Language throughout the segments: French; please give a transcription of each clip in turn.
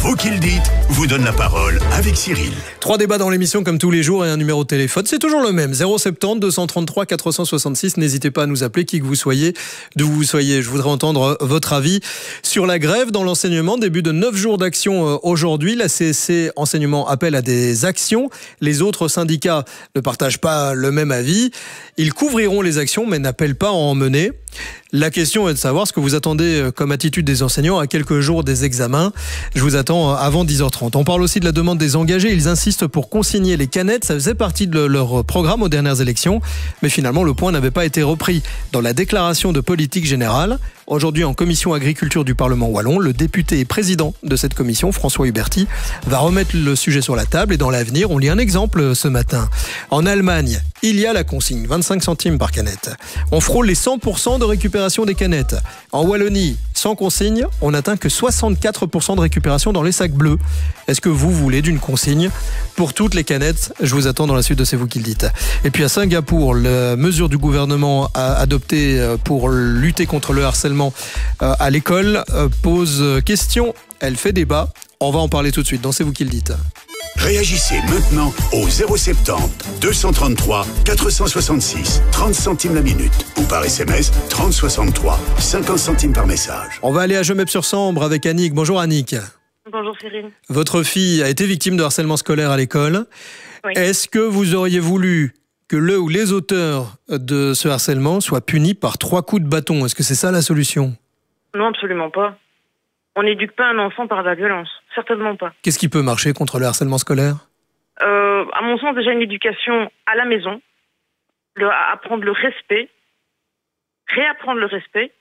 Vous qui le dites vous donne la parole avec Cyril. 3 débats dans l'émission comme tous les jours et un numéro de téléphone. C'est toujours le même, 070 233 466. N'hésitez pas à nous appeler, qui que vous soyez, d'où vous soyez. Je voudrais entendre votre avis sur la grève dans l'enseignement. Début de 9 jours d'action aujourd'hui. La CSC Enseignement appelle à des actions. Les autres syndicats ne partagent pas le même avis. Ils couvriront les actions mais n'appellent pas à en mener. La question est de savoir ce que vous attendez comme attitude des enseignants à quelques jours des examens. Je vous attends avant 10h30. On parle aussi de la demande des engagés. Ils insistent pour consigner les canettes. Ça faisait partie de leur programme aux dernières élections. Mais finalement, le point n'avait pas été repris dans la déclaration de politique générale. Aujourd'hui, en commission agriculture du Parlement wallon, le député et président de cette commission, François Huberty, va remettre le sujet sur la table. Et dans l'avenir, on lit un exemple ce matin. En Allemagne, il y a la consigne, 25 centimes par canette. On frôle les 100% de récupération des canettes. En Wallonie, sans consigne, on n'atteint que 64% de récupération dans les sacs bleus. Est-ce que vous voulez d'une consigne pour toutes les canettes? Je vous attends dans la suite de C'est vous qui le dites. Et puis à Singapour, la mesure du gouvernement adoptée pour lutter contre le harcèlement à l'école pose question. Elle fait débat. On va en parler tout de suite dans C'est vous qui le dites. Réagissez maintenant au 070 233 466, 30 centimes la minute, ou par SMS 3063, 50 centimes par message. On va aller à Gemep-sur-Sambre avec Annick. Bonjour Annick. Bonjour Cyril. Votre fille a été victime de harcèlement scolaire à l'école. Oui. Est-ce que vous auriez voulu que le ou les auteurs de ce harcèlement soient punis par 3 coups de bâton? Est-ce que c'est ça la solution? Non, absolument pas. On n'éduque pas un enfant par la violence. Certainement pas. Qu'est-ce qui peut marcher contre le harcèlement scolaire? À mon sens, déjà une éducation à la maison. Apprendre le respect. Réapprendre le respect.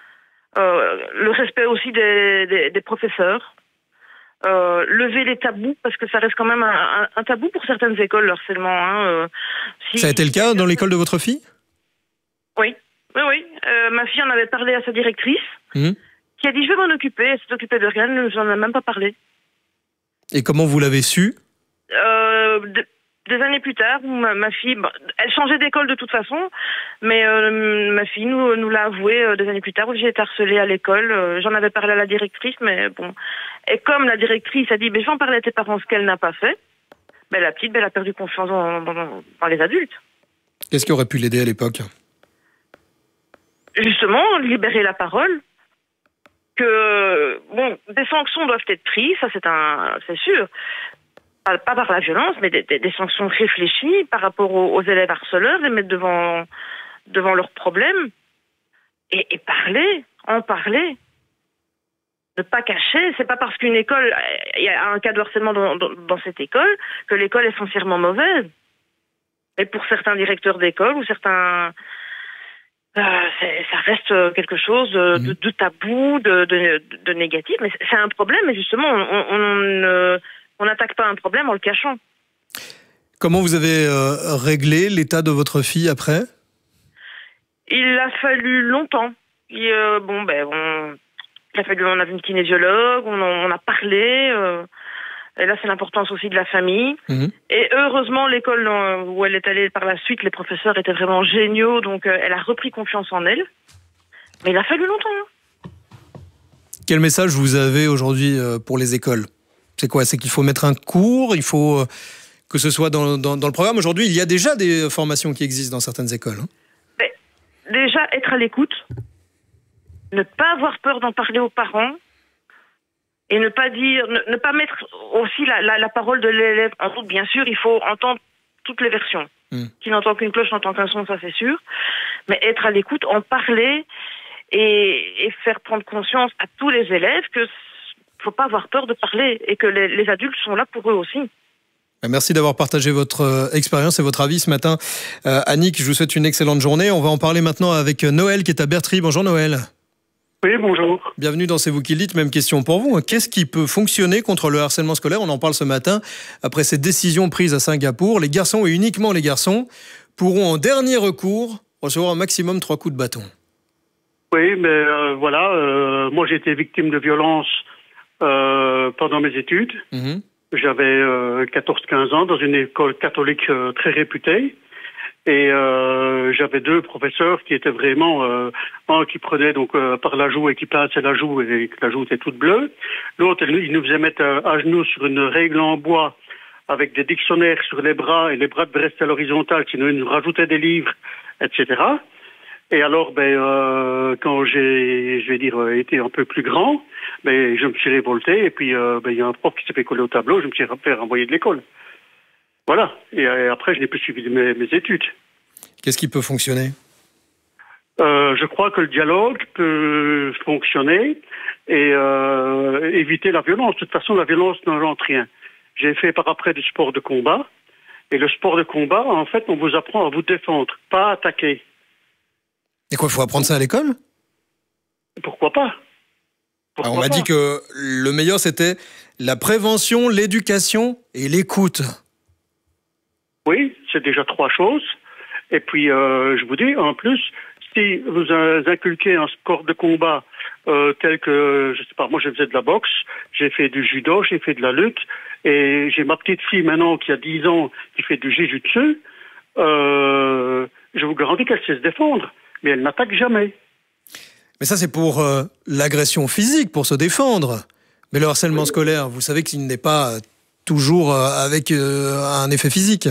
Le respect aussi des professeurs. Lever les tabous, parce que ça reste quand même un tabou pour certaines écoles, le harcèlement. Ça a été le cas dans l'école de votre fille? Oui. Ma fille en avait parlé à sa directrice, qui a dit je vais m'en occuper. Elle s'est occupée de rien, elle ne nous en a même pas parlé. Et comment vous l'avez su? Des années plus tard, ma fille, elle changeait d'école de toute façon, mais ma fille nous l'a avoué des années plus tard, où j'ai été harcelée à l'école. J'en avais parlé à la directrice, mais bon. Et comme la directrice a dit, je vais en parler à tes parents, ce qu'elle n'a pas fait, la petite, elle a perdu confiance dans les adultes. Qu'est-ce qui aurait pu l'aider à l'époque? Justement, libérer la parole. Que, des sanctions doivent être prises, ça c'est sûr. Pas par la violence, mais des sanctions réfléchies par rapport aux élèves harceleurs, les mettre devant leurs problèmes et en parler. Ne pas cacher. C'est pas parce qu'une école, il y a un cas de harcèlement dans cette école, que l'école est foncièrement mauvaise. Et pour certains directeurs d'école ou certains... ça reste quelque chose de tabou, de négatif, mais c'est un problème, mais justement, on n'attaque pas un problème en le cachant. Comment vous avez réglé l'état de votre fille après? Il a fallu longtemps. Il a fallu, on a vu une kinésiologue, on a parlé, et là c'est l'importance aussi de la famille. Et heureusement, l'école où elle est allée par la suite, les professeurs étaient vraiment géniaux, donc elle a repris confiance en elle. Mais il a fallu longtemps. Quel message vous avez aujourd'hui pour les écoles? C'est quoi? C'est qu'il faut mettre un cours, il faut que ce soit dans le programme. Aujourd'hui, il y a déjà des formations qui existent dans certaines écoles. Déjà, être à l'écoute, ne pas avoir peur d'en parler aux parents, et ne pas mettre aussi la parole de l'élève en doute. Bien sûr, il faut entendre toutes les versions. Qui n'entend qu'une cloche n'entend qu'un son, ça c'est sûr. Mais être à l'écoute, en parler et faire prendre conscience à tous les élèves que faut pas avoir peur de parler et que les adultes sont là pour eux aussi. Merci d'avoir partagé votre expérience et votre avis ce matin. Annick, je vous souhaite une excellente journée. On va en parler maintenant avec Noël qui est à Bertry. Bonjour Noël. Oui, bonjour. Bienvenue dans C'est vous qui le dites. Même question pour vous. Qu'est-ce qui peut fonctionner contre le harcèlement scolaire? On en parle ce matin. Après cette décision prise à Singapour, les garçons et uniquement les garçons pourront en dernier recours recevoir un maximum 3 coups de bâton. Oui, mais moi j'ai été victime de violences pendant mes études. J'avais 14-15 ans dans une école catholique très réputée. Et j'avais 2 professeurs qui étaient vraiment un qui prenait donc par la joue et qui pinçait la joue et que la joue était toute bleue. L'autre, il nous faisait mettre à genoux sur une règle en bois avec des dictionnaires sur les bras et les bras devaient rester à l'horizontale, sinon il nous rajoutait des livres, etc. Et alors, quand j'ai, été un peu plus grand, je me suis révolté et puis il y a un prof qui s'est fait coller au tableau, je me suis fait renvoyer de l'école. Voilà. Et après, je n'ai plus suivi mes études. Qu'est-ce qui peut fonctionner ? Je crois que le dialogue peut fonctionner et éviter la violence. De toute façon, la violence n'engendre rien. J'ai fait par après du sport de combat. Et le sport de combat, en fait, on vous apprend à vous défendre, pas à attaquer. Et quoi, il faut apprendre ça à l'école ? Pourquoi pas ? Alors, on m'a dit que le meilleur, c'était la prévention, l'éducation et l'écoute. Oui, c'est déjà 3 choses. Et puis, je vous dis, en plus, si vous inculquez un sport de combat tel que, je sais pas, moi je faisais de la boxe, j'ai fait du judo, j'ai fait de la lutte, et j'ai ma petite fille maintenant qui a 10 ans qui fait du jiu-jitsu, je vous garantis qu'elle sait se défendre, mais elle n'attaque jamais. Mais ça, c'est pour l'agression physique, pour se défendre. Mais le harcèlement scolaire, vous savez qu'il n'est pas toujours avec un effet physique.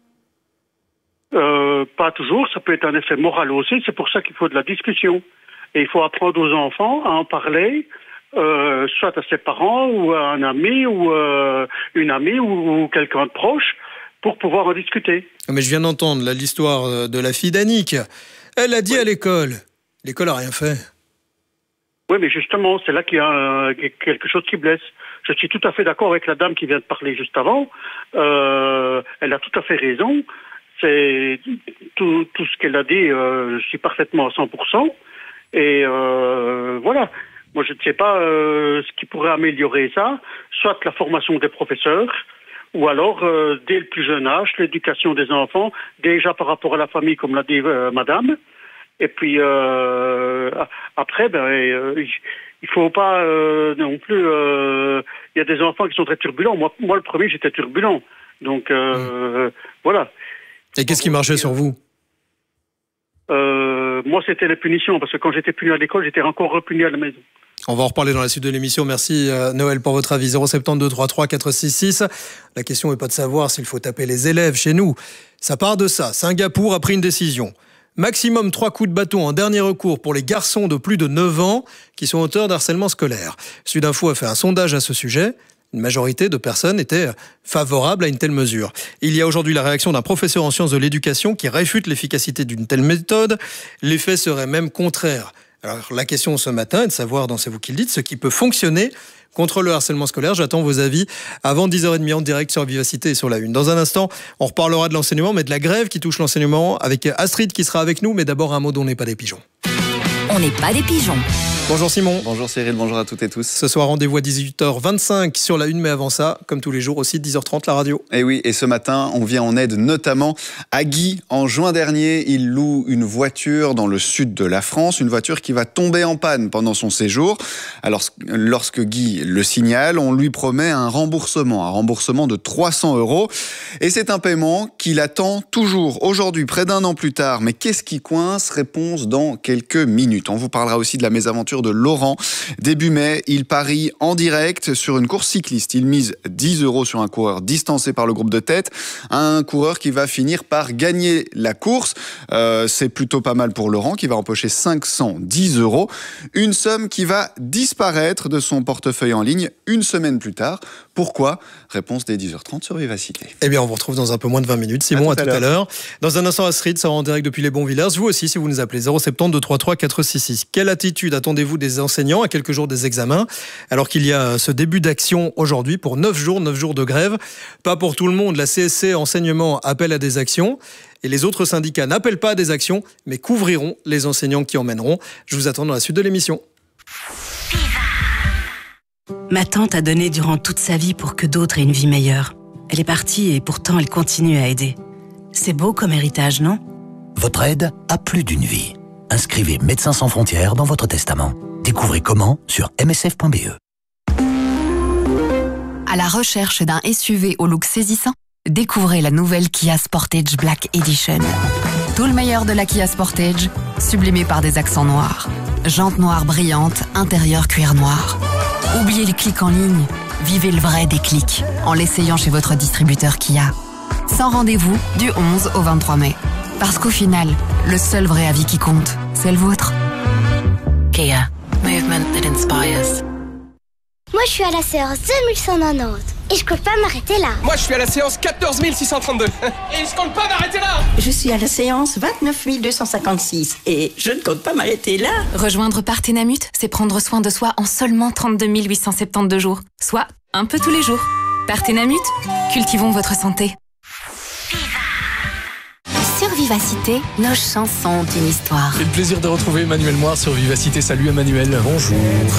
Pas toujours, ça peut être un effet moral aussi, c'est pour ça qu'il faut de la discussion. Et il faut apprendre aux enfants à en parler, soit à ses parents, ou à un ami, ou une amie, ou quelqu'un de proche, pour pouvoir en discuter. Mais je viens d'entendre là, l'histoire de la fille d'Annick. Elle a dit à l'école. L'école n'a rien fait. Oui, mais justement, c'est là qu'il y a quelque chose qui blesse. Je suis tout à fait d'accord avec la dame qui vient de parler juste avant. Elle a tout à fait raison. C'est tout ce qu'elle a dit, je suis parfaitement à 100%. Et voilà. Moi, je ne sais pas ce qui pourrait améliorer ça. Soit la formation des professeurs, ou alors, dès le plus jeune âge, l'éducation des enfants, déjà par rapport à la famille, comme l'a dit madame. Et puis, après, il faut pas non plus... Il y a des enfants qui sont très turbulents. Moi le premier, j'étais turbulent. Donc, voilà. Et qu'est-ce qui marchait sur vous ? Moi, c'était les punitions, parce que quand j'étais puni à l'école, j'étais encore repuni à la maison. On va en reparler dans la suite de l'émission. Merci Noël pour votre avis. 072 33 466. La question n'est pas de savoir s'il faut taper les élèves chez nous. Ça part de ça. Singapour a pris une décision. Maximum 3 coups de bâton en dernier recours pour les garçons de plus de 9 ans qui sont auteurs d'harcèlement scolaire. Sudinfo a fait un sondage à ce sujet. Une majorité de personnes étaient favorables à une telle mesure. Il y a aujourd'hui la réaction d'un professeur en sciences de l'éducation qui réfute l'efficacité d'une telle méthode. L'effet serait même contraire. Alors la question ce matin est de savoir, c'est vous qui le dites, ce qui peut fonctionner contre le harcèlement scolaire. J'attends vos avis avant 10h30 en direct sur Vivacité et sur la Une. Dans un instant, on reparlera de l'enseignement, mais de la grève qui touche l'enseignement avec Astrid qui sera avec nous. Mais d'abord un mot dont on n'est pas des pigeons. On n'est pas des pigeons. Bonjour Simon. Bonjour Cyril, bonjour à toutes et tous. Ce soir, rendez-vous à 18h25 sur la Une, mais avant ça, comme tous les jours aussi, 10h30 la radio. Et oui, et ce matin, on vient en aide notamment à Guy. En juin dernier, il loue une voiture dans le sud de la France, une voiture qui va tomber en panne pendant son séjour. Alors, lorsque Guy le signale, on lui promet un remboursement de 300 €. Et c'est un paiement qu'il attend toujours aujourd'hui, près d'1 an plus tard. Mais qu'est-ce qui coince ? Réponse dans quelques minutes. On vous parlera aussi de la mésaventure de Laurent. Début mai, il parie en direct sur une course cycliste. Il mise 10 € sur un coureur distancé par le groupe de tête. Un coureur qui va finir par gagner la course. C'est plutôt pas mal pour Laurent qui va empocher 510 €. Une somme qui va disparaître de son portefeuille en ligne une semaine plus tard. Pourquoi ? Réponse dès 10h30 sur Vivacité. Eh bien, on vous retrouve dans un peu moins de 20 minutes. Simon, à tout à l'heure. Dans un instant, Astrid sera en direct depuis les Bons Villers. Vous aussi, si vous nous appelez 072 33 466. Quelle attitude attendez-vous des enseignants à quelques jours des examens, alors qu'il y a ce début d'action aujourd'hui pour 9 jours de grève. Pas pour tout le monde. La CSC Enseignement appelle à des actions. Et les autres syndicats n'appellent pas à des actions, mais couvriront les enseignants qui emmèneront. Je vous attends dans la suite de l'émission. Ma tante a donné durant toute sa vie pour que d'autres aient une vie meilleure. Elle est partie et pourtant elle continue à aider. C'est beau comme héritage, non ? Votre aide a plus d'une vie. Inscrivez Médecins sans frontières dans votre testament. Découvrez comment sur msf.be. À la recherche d'un SUV au look saisissant, découvrez la nouvelle Kia Sportage Black Edition. Tout le meilleur de la Kia Sportage, sublimé par des accents noirs. Jantes noires brillantes, intérieur cuir noir. Oubliez les clics en ligne, vivez le vrai déclic en l'essayant chez votre distributeur Kia. Sans rendez-vous du 11 au 23 mai. Parce qu'au final, le seul vrai avis qui compte, c'est le vôtre. Kia, movement that inspires. Moi, je suis à la séance 2190 et je compte pas m'arrêter là. Moi, je suis à la séance 14632 et je compte pas m'arrêter là. Je suis à la séance 29256 et je ne compte pas m'arrêter là. Rejoindre Partenamut, c'est prendre soin de soi en seulement 32 872 jours, soit un peu tous les jours. Partenamut, cultivons votre santé. Sur Vivacité, nos chansons ont une histoire. C'est le plaisir de retrouver Emmanuel Moir sur Vivacité. Salut Emmanuel. Bonjour.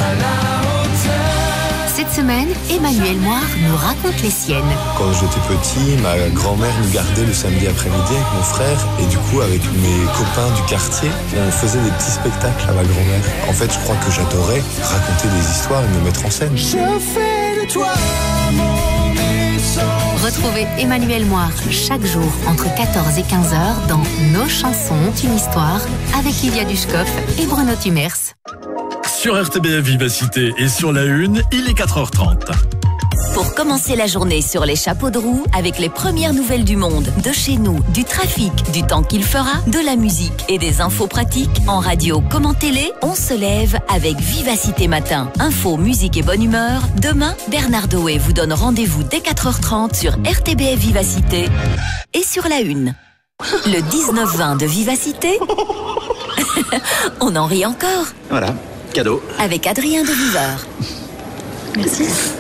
Cette semaine, Emmanuel Moir nous raconte les siennes. Quand j'étais petit, ma grand-mère nous gardait le samedi après-midi avec mon frère. Et du coup, avec mes copains du quartier, on faisait des petits spectacles à ma grand-mère. En fait, je crois que j'adorais raconter des histoires et me mettre en scène. Je fais de toi mon essence. Retrouvez Emmanuel Moir chaque jour entre 14 et 15h dans Nos chansons ont une histoire avec Ilia Dushkov et Bruno Tumers. Sur RTBF Vivacité et sur la Une, il est 4h30. Pour commencer la journée sur les chapeaux de roue avec les premières nouvelles du monde, de chez nous, du trafic, du temps qu'il fera, de la musique et des infos pratiques, en radio comme en télé, on se lève avec Vivacité Matin. Info, musique et bonne humeur. Demain, Bernard Doé vous donne rendez-vous dès 4h30 sur RTBF Vivacité et sur la Une. Le 19-20 de Vivacité, on en rit encore. Voilà. Cadeau. Avec Adrien de Viveur. Merci.